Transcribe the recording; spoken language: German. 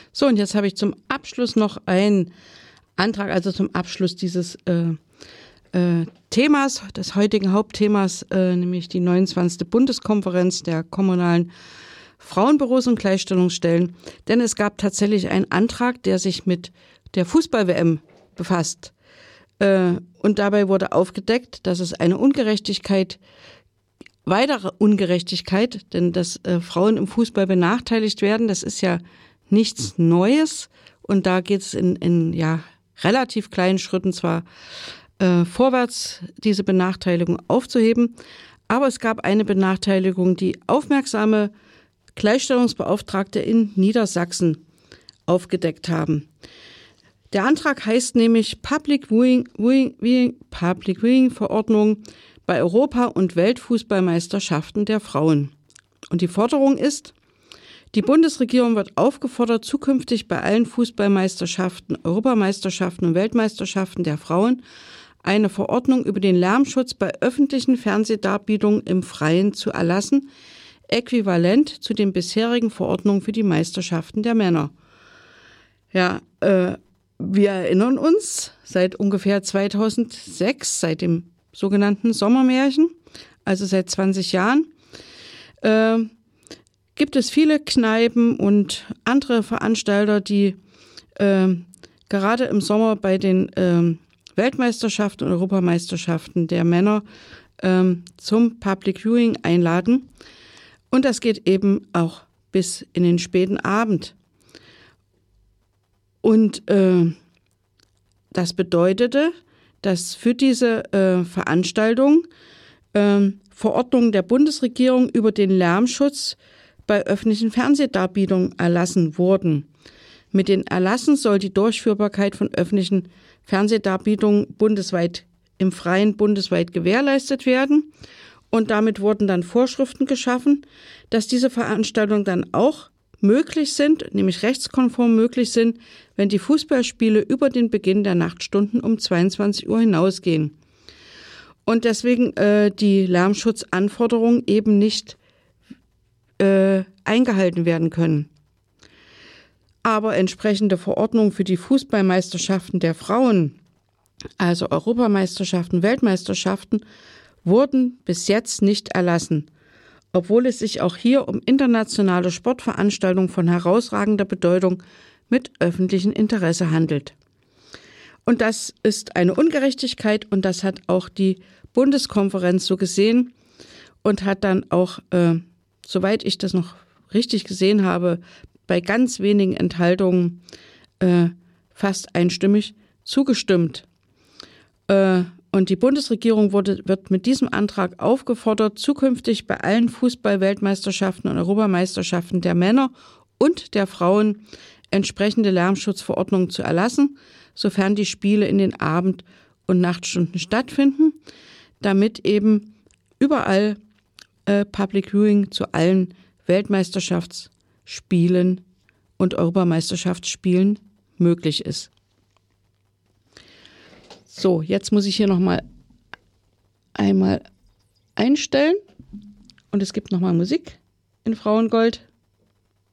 So, und jetzt habe ich zum Abschluss noch einen Antrag, also zum Abschluss dieses Themas, des heutigen Hauptthemas, nämlich die 29. Bundeskonferenz der kommunalen Frauenbüros und Gleichstellungsstellen. Denn es gab tatsächlich einen Antrag, der sich mit der Fußball-WM befasst. Und dabei wurde aufgedeckt, dass es eine weitere Ungerechtigkeit, denn dass Frauen im Fußball benachteiligt werden, das ist ja nichts Neues. Und da geht es in relativ kleinen Schritten zwar vorwärts, diese Benachteiligung aufzuheben, aber es gab eine Benachteiligung, die aufmerksame Gleichstellungsbeauftragte in Niedersachsen aufgedeckt haben. Der Antrag heißt nämlich Public Viewing Verordnung bei Europa- und Weltfußballmeisterschaften der Frauen. Und die Forderung ist: Die Bundesregierung wird aufgefordert, zukünftig bei allen Fußballmeisterschaften, Europameisterschaften und Weltmeisterschaften der Frauen eine Verordnung über den Lärmschutz bei öffentlichen Fernsehdarbietungen im Freien zu erlassen, äquivalent zu den bisherigen Verordnungen für die Meisterschaften der Männer. Ja, wir erinnern uns, seit ungefähr 2006, seit dem sogenannten Sommermärchen, also seit 20 Jahren, gibt es viele Kneipen und andere Veranstalter, die gerade im Sommer bei den Weltmeisterschaften und Europameisterschaften der Männer zum Public Viewing einladen. Und das geht eben auch bis in den späten Abend. Und das bedeutete, dass für diese Veranstaltung Verordnungen der Bundesregierung über den Lärmschutz bei öffentlichen Fernsehdarbietungen erlassen wurden. Mit den Erlassen soll die Durchführbarkeit von öffentlichen Fernsehdarbietungen im Freien bundesweit gewährleistet werden. Und damit wurden dann Vorschriften geschaffen, dass diese Veranstaltungen dann auch möglich sind, nämlich rechtskonform möglich sind, wenn die Fußballspiele über den Beginn der Nachtstunden um 22 Uhr hinausgehen. Und deswegen die Lärmschutzanforderungen eben nicht eingehalten werden können. Aber entsprechende Verordnungen für die Fußballmeisterschaften der Frauen, also Europameisterschaften, Weltmeisterschaften, wurden bis jetzt nicht erlassen, obwohl es sich auch hier um internationale Sportveranstaltungen von herausragender Bedeutung mit öffentlichem Interesse handelt. Und das ist eine Ungerechtigkeit und das hat auch die Bundeskonferenz so gesehen und hat dann auch, soweit ich das noch richtig gesehen habe, bei ganz wenigen Enthaltungen fast einstimmig zugestimmt. Und die Bundesregierung wird mit diesem Antrag aufgefordert, zukünftig bei allen Fußball-Weltmeisterschaften und Europameisterschaften der Männer und der Frauen entsprechende Lärmschutzverordnungen zu erlassen, sofern die Spiele in den Abend- und Nachtstunden stattfinden, damit eben überall Public Viewing zu allen Weltmeisterschaftsspielen und Europameisterschaftsspielen möglich ist. So, jetzt muss ich hier nochmal einmal einstellen und es gibt nochmal Musik in Frauengold.